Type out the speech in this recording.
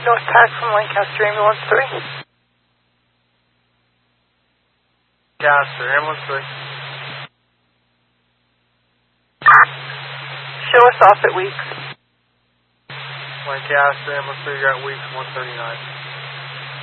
North Pack from Lancaster, Ambulance 3. Lancaster, Ambulance 3. Show us off at Weeks. Lancaster, Ambulance 3, you're at Weeks 139.